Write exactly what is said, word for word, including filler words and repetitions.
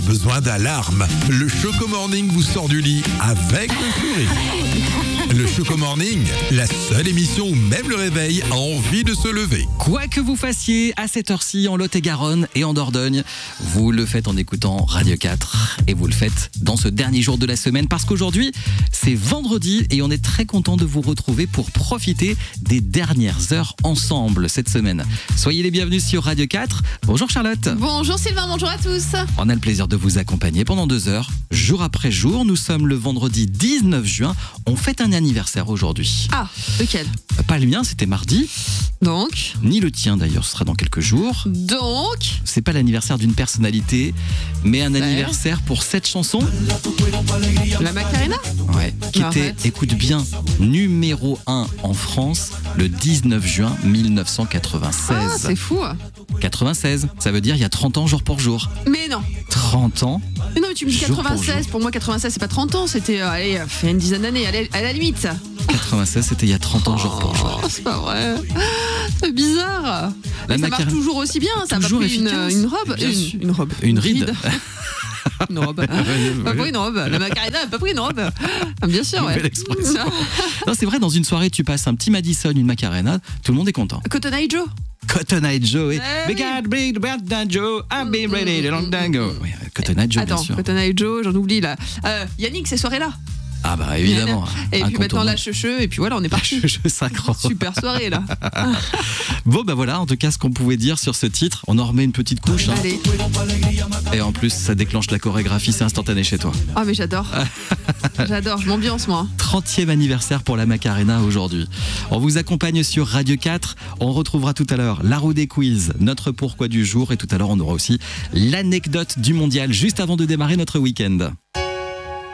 pas besoin d'alarme. Le Choco Morning vous sort du lit avec le sourire. Le Choco Morning, la seule émission où même le réveil a envie de se lever. Quoi que vous fassiez à cette heure-ci en Lot-et-Garonne et en Dordogne, vous le faites en écoutant Radio quatre et vous le faites dans ce dernier jour de la semaine parce qu'aujourd'hui c'est vendredi et on est très content de vous retrouver pour profiter des dernières heures ensemble cette semaine. Soyez les bienvenus sur Radio quatre. Bonjour Charlotte. Bonjour Sylvain, bonjour à tous. On a le plaisir de vous accompagner pendant deux heures, jour après jour. Nous sommes le vendredi dix-neuf juin. On fête un anniversaire aujourd'hui. Ah, lequel ? Pas le mien, c'était mardi. Donc Ni le tien d'ailleurs, ce sera dans quelques jours. Donc C'est pas l'anniversaire d'une personnalité, mais un Ouais. anniversaire pour cette chanson. La Macarena ? Ouais, qui était, Arrête. écoute bien, numéro un en France le dix-neuf juin mille neuf cent Ah, quatre-vingt-seize. c'est fou. quatre-vingt-seize, ça veut dire il y a trente ans jour pour jour. Mais non. trente ans. Mais non, mais tu me dis Jour pour quatre-vingt-seize. jour. Pour moi, quatre-vingt-seize, c'est pas trente ans. C'était, euh, allez, euh, fait une dizaine d'années, allez, à la limite. quatre-vingt-seize, c'était il y a trente ans jour pour jour. Oh, c'est pas vrai. C'est bizarre. La Mais ça marche Macarena- toujours aussi bien. Ça va Toujours pas pris une, efficace. une robe. Bien sûr. Une, une robe. Une ride. Une robe. Pas pris une robe. La Macarena n'a pas pris une robe. Ah, bien sûr, ouais. Nouvelle expression. Non, c'est vrai, dans une soirée, tu passes un petit Madison, une Macarena, tout le monde est content. Cotton Eye Joe. Cotton Eye Joe, et Eh Big oui. Hat, Big Bad Joe, I've been ready a long time ago. Oui, Cotton Eye Joe, bien Attends, sûr. Cotton Eye Joe, j'en oublie là. Euh, Yannick, ces soirées-là. Ah bah évidemment. Et puis maintenant la incontournable. checheux, et puis voilà, on est parti. Je, je sacre. Super soirée là. Bon bah voilà, en tout cas ce qu'on pouvait dire sur ce titre, on en remet une petite couche, hein. Allez. Et en plus ça déclenche la chorégraphie, c'est instantané chez toi. Ah mais j'adore. J'adore, je m'ambiance moi. trentième anniversaire pour la Macarena aujourd'hui. On vous accompagne sur Radio quatre, on retrouvera tout à l'heure la roue des quiz, notre pourquoi du jour, et tout à l'heure on aura aussi l'anecdote du mondial juste avant de démarrer notre week-end.